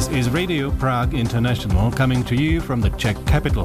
This is Radio Prague International coming to you from the Czech capital.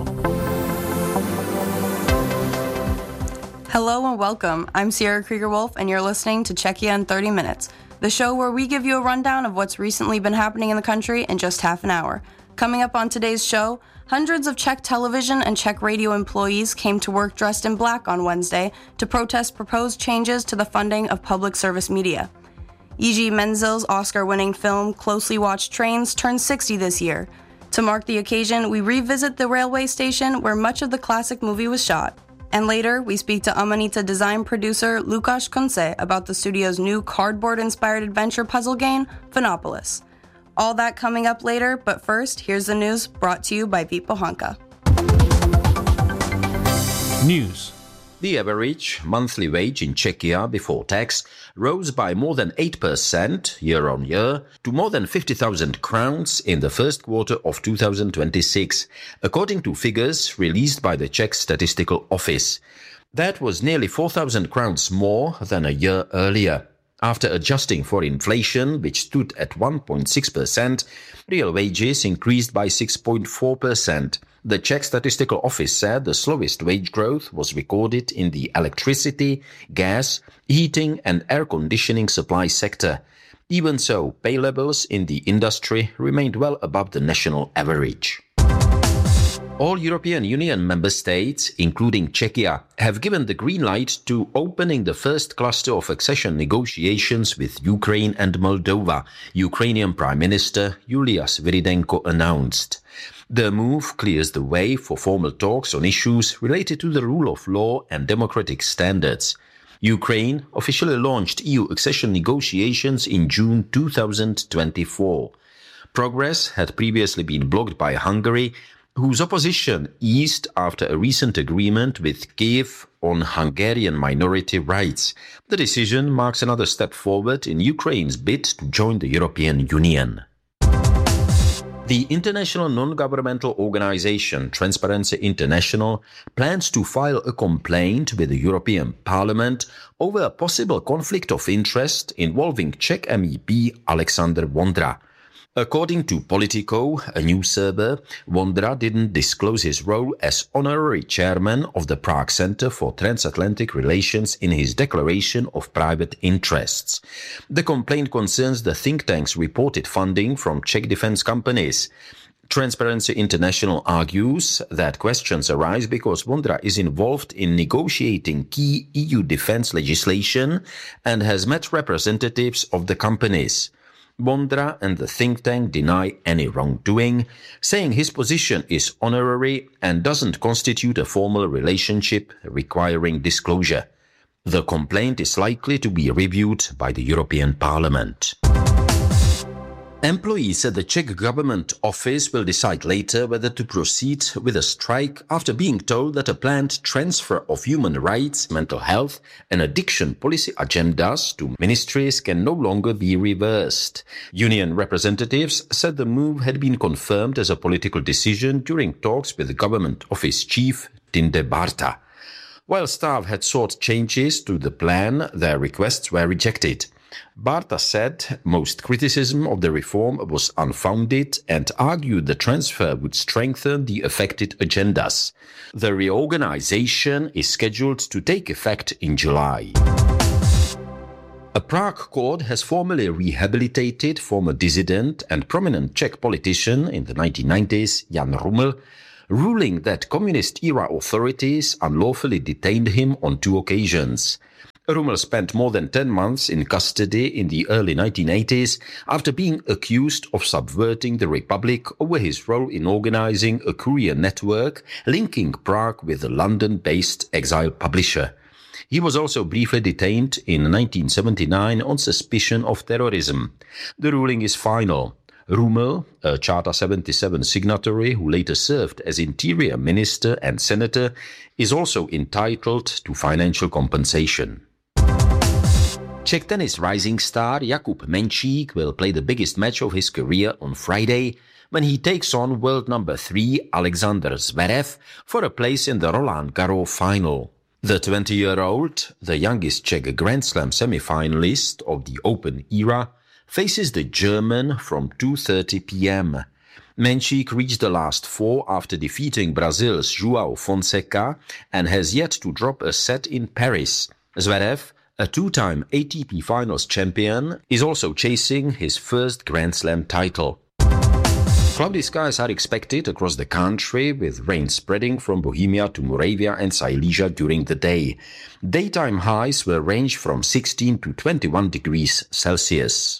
Hello and welcome. I'm Sierra Krieger-Wolf and you're listening to Czechia in 30 Minutes, the show where we give you a rundown of what's recently been happening in the country in just half an hour. Coming up on today's show, hundreds of Czech television and Czech radio employees came to work dressed in black on Wednesday to protest proposed changes to the funding of public service media. Jiří Menzel's Oscar-winning film Closely Watched Trains turned 60 this year. To mark the occasion, we revisit the railway station where much of the classic movie was shot. And later, we speak to Amanita design producer Lukáš Konce about the studio's new cardboard-inspired adventure puzzle game, Phonopolis. All that coming up later, but first, here's the news brought to you by Vít Pohanka. News. The average monthly wage in Czechia before tax rose by more than 8% year-on-year to more than 50,000 crowns in the first quarter of 2026, according to figures released by the Czech Statistical Office. That was nearly 4,000 crowns more than a year earlier. After adjusting for inflation, which stood at 1.6%, real wages increased by 6.4%. The Czech Statistical Office said the slowest wage growth was recorded in the electricity, gas, heating and air conditioning supply sector. Even so, pay levels in the industry remained well above the national average. All European Union member states, including Czechia, have given the green light to opening the first cluster of accession negotiations with Ukraine and Moldova, Ukrainian Prime Minister Yulia Sviridenko announced. The move clears the way for formal talks on issues related to the rule of law and democratic standards. Ukraine officially launched EU accession negotiations in June 2024. Progress had previously been blocked by Hungary, whose opposition eased after a recent agreement with Kyiv on Hungarian minority rights. The decision marks another step forward in Ukraine's bid to join the European Union. The international non-governmental organization Transparency International plans to file a complaint with the European Parliament over a possible conflict of interest involving Czech MEP Alexander Vondra. According to Politico, a news server, Vondra didn't disclose his role as honorary chairman of the Prague Center for Transatlantic Relations in his declaration of private interests. The complaint concerns the think tank's reported funding from Czech defense companies. Transparency International argues that questions arise because Vondra is involved in negotiating key EU defense legislation and has met representatives of the companies. Vondra and the think tank deny any wrongdoing, saying his position is honorary and doesn't constitute a formal relationship requiring disclosure. The complaint is likely to be reviewed by the European Parliament. Employees at the Czech government office will decide later whether to proceed with a strike after being told that a planned transfer of human rights, mental health and addiction policy agendas to ministries can no longer be reversed. Union representatives said the move had been confirmed as a political decision during talks with the government office chief Tinde Barta. While staff had sought changes to the plan, their requests were rejected. Barta said most criticism of the reform was unfounded and argued the transfer would strengthen the affected agendas. The reorganization is scheduled to take effect in July. A Prague court has formally rehabilitated former dissident and prominent Czech politician in the 1990s, Jan Ruml, ruling that communist-era authorities unlawfully detained him on 2 occasions. Ruml spent more than 10 months in custody in the early 1980s after being accused of subverting the Republic over his role in organizing a courier network linking Prague with the London-based exile publisher. He was also briefly detained in 1979 on suspicion of terrorism. The ruling is final. Ruml, a Charter 77 signatory who later served as Interior Minister and Senator, is also entitled to financial compensation. Czech tennis rising star Jakub Menčík will play the biggest match of his career on Friday when he takes on world number 3 Alexander Zverev for a place in the Roland Garros final. The 20-year-old, the youngest Czech Grand Slam semi-finalist of the Open era, faces the German from 2:30 p.m. Menchik reached the last four after defeating Brazil's João Fonseca and has yet to drop a set in Paris. Zverev, a two-time ATP Finals champion, is also chasing his first Grand Slam title. Cloudy skies are expected across the country, with rain spreading from Bohemia to Moravia and Silesia during the day. Daytime highs will range from 16 to 21 degrees Celsius.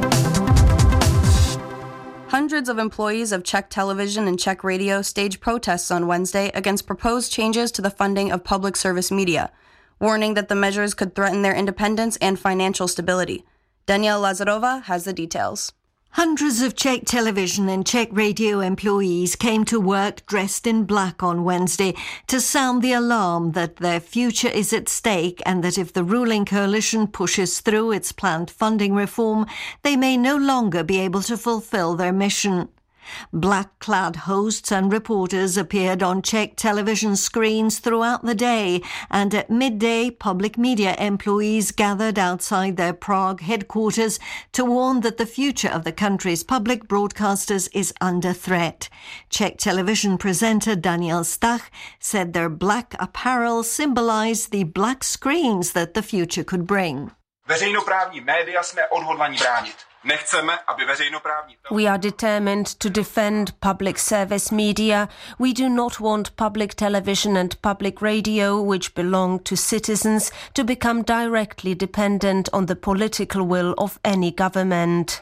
Hundreds of employees of Czech television and Czech radio staged protests on Wednesday against proposed changes to the funding of public service media, warning that the measures could threaten their independence and financial stability. Daniela Lazarova has the details. Hundreds of Czech television and Czech radio employees came to work dressed in black on Wednesday to sound the alarm that their future is at stake and that if the ruling coalition pushes through its planned funding reform, they may no longer be able to fulfill their mission. Black-clad hosts and reporters appeared on Czech television screens throughout the day, and at midday, public media employees gathered outside their Prague headquarters to warn that the future of the country's public broadcasters is under threat. Czech television presenter Daniel Stach said their black apparel symbolized the black screens that the future could bring. Veřejnoprávní média jsme odhodlaní bránit. We are determined to defend public service media. We do not want public television and public radio, which belong to citizens, to become directly dependent on the political will of any government.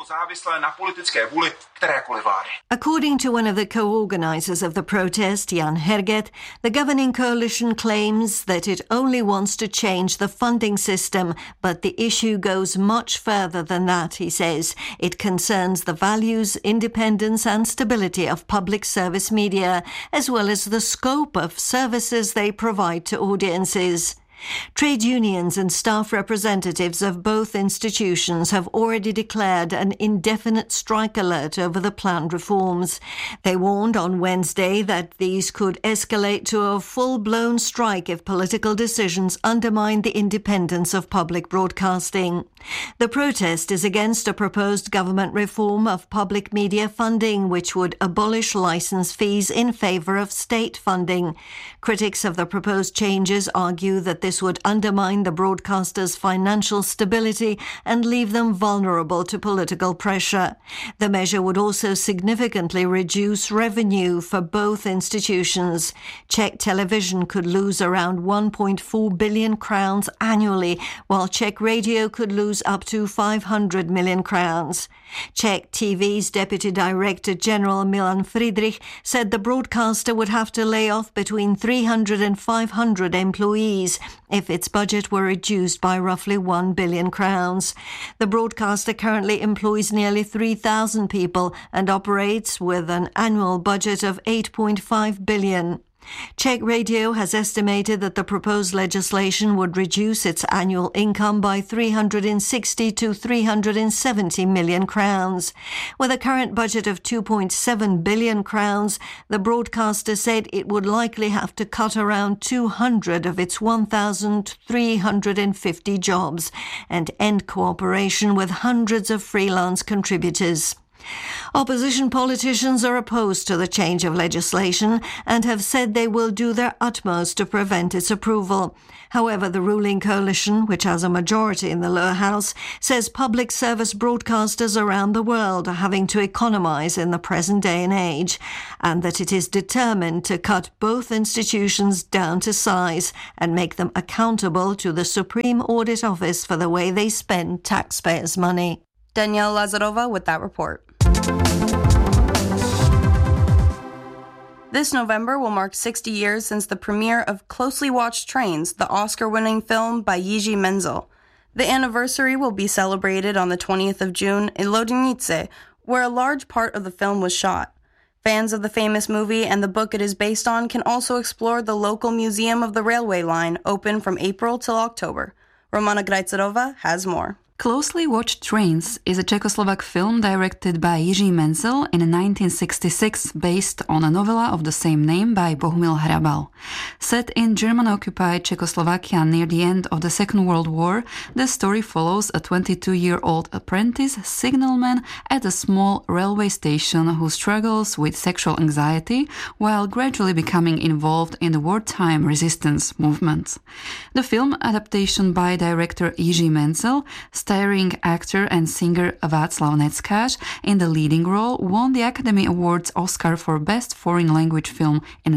According to one of the co-organisers of the protest, Jan Herget, the governing coalition claims that it only wants to change the funding system, but the issue goes much further than that, he says. It concerns the values, independence and stability of public service media, as well as the scope of services they provide to audiences. Trade unions and staff representatives of both institutions have already declared an indefinite strike alert over the planned reforms. They warned on Wednesday that these could escalate to a full-blown strike if political decisions undermine the independence of public broadcasting. The protest is against a proposed government reform of public media funding, which would abolish licence fees in favour of state funding. Critics of the proposed changes argue that this would undermine the broadcasters' financial stability and leave them vulnerable to political pressure. The measure would also significantly reduce revenue for both institutions. Czech television could lose around 1.4 billion crowns annually, while Czech radio could lose up to 500 million crowns. Czech TV's Deputy Director General Milan Friedrich said the broadcaster would have to lay off between 300 and 500 employees if its budget were reduced by roughly 1 billion crowns. The broadcaster currently employs nearly 3,000 people and operates with an annual budget of 8.5 billion. Czech Radio has estimated that the proposed legislation would reduce its annual income by 360 to 370 million crowns. With a current budget of 2.7 billion crowns, the broadcaster said it would likely have to cut around 200 of its 1,350 jobs and end cooperation with hundreds of freelance contributors. Opposition politicians are opposed to the change of legislation and have said they will do their utmost to prevent its approval. However, the ruling coalition, which has a majority in the lower house, says public service broadcasters around the world are having to economise in the present day and age, and that it is determined to cut both institutions down to size and make them accountable to the Supreme Audit Office for the way they spend taxpayers' money. Daniela Lazarova with that report. This November will mark 60 years since the premiere of Closely Watched Trains, the Oscar-winning film by Jiří Menzel. The anniversary will be celebrated on the 20th of June in Lodenice, where a large part of the film was shot. Fans of the famous movie and the book it is based on can also explore the local Museum of the Railway Line, open from April till October. Romana Grajcerova has more. Closely Watched Trains is a Czechoslovak film directed by Jiří Menzel in 1966 based on a novella of the same name by Bohumil Hrabal. Set in German-occupied Czechoslovakia near the end of the Second World War, the story follows a 22-year-old apprentice signalman at a small railway station who struggles with sexual anxiety while gradually becoming involved in the wartime resistance movement. The film adaptation by director Jiří Menzel, starring actor and singer Václav Neckář in the leading role, won the Academy Awards Oscar for Best Foreign Language Film in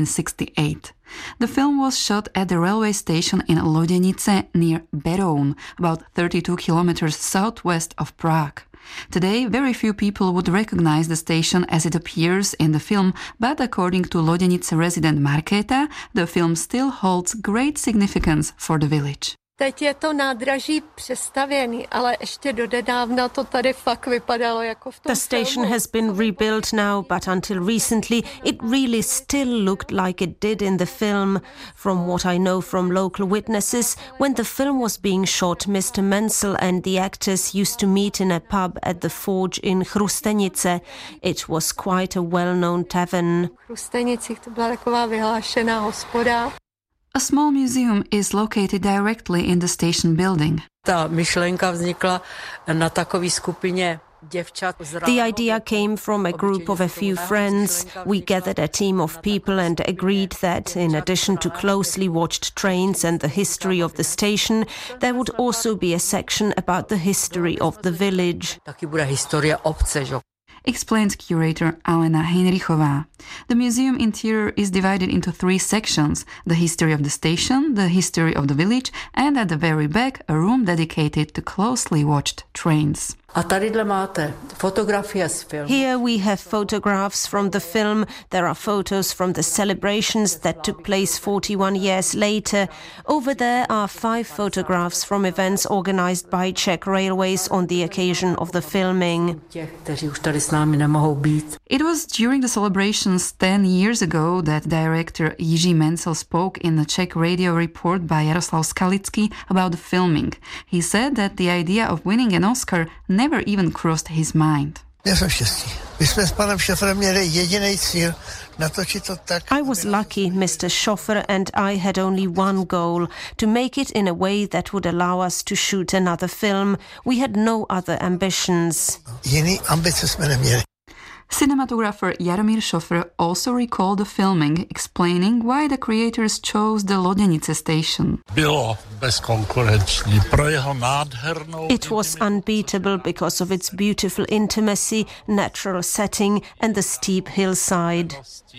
1968. The film was shot at the railway station in Loděnice near Beroun, about 32 kilometers southwest of Prague. Today, very few people would recognize the station as it appears in the film, but according to Loděnice resident Markéta, the film still holds great significance for the village. Teď je to nádraží přestavěný, ale ještě donedávna to tady fakt vypadalo jako v tom The station has been rebuilt now, but until recently it really still looked like it did in the film. From what I know from local witnesses, when the film was being shot, Mr. Menzel and the actors used to meet in a pub at the Forge in Chrustenice. It was quite a well-known tavern. V Chrustenicích to byla taková vyhlášená hospoda. A small museum is located directly in the station building. Ta myšlenka vznikla na takové skupině děvčat. The idea came from a group of a few friends. We gathered a team of people and agreed that, in addition to closely watched trains and the history of the station, there would also be a section about the history of the village. Taky bude historie obce, že? Explains curator Alena Heinrichová. The museum interior is divided into 3 sections: the history of the station, the history of the village, and at the very back a room dedicated to closely watched trains. A tadyhle máte fotografie z filmu. Here we have photographs from the film. There are photos from the celebrations that took place 41 years later. Over there are 5 photographs from events organized by Czech Railways on the occasion of the filming. Těch, kteří už tady s námi nemohou být. It was during the celebrations 10 years ago that director Jiří Menzel spoke in the Czech radio report by Jaroslav Skalický about the filming. He said that the idea of winning an Oscar never even crossed his mind. Já jsem štěstí. My jsme s panem šoferem měli jediný cíl, natočit to tak. I was lucky, Mr. Schoffer and I had only one goal, to make it in a way that would allow us to shoot another film. We had no other ambitions. Jiný ambice jsme neměli. Cinematographer Jaromír Šofr also recalled the filming, explaining why the creators chose the Loděnice station. Bylo bezkonkurenční pro jeho nádhernou. It was unbeatable because of its beautiful intimacy, natural setting and the steep hillside.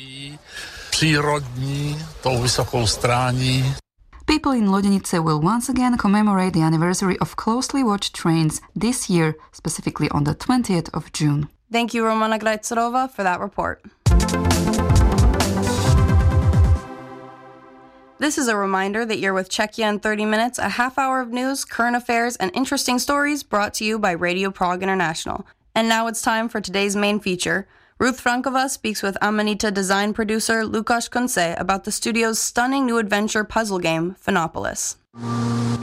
Přírodní, tou vysokou strání. People in Loděnice will once again commemorate the anniversary of Closely Watched Trains this year, specifically on the 20th of June. Thank you, Romana Grajcerova, for that report. This is a reminder that you're with Czechia in 30 minutes, a half hour of news, current affairs, and interesting stories brought to you by Radio Prague International. And now it's time for today's main feature. Ruth Frankova speaks with Amanita design producer Lukáš Konce about the studio's stunning new adventure puzzle game, Phenopolis.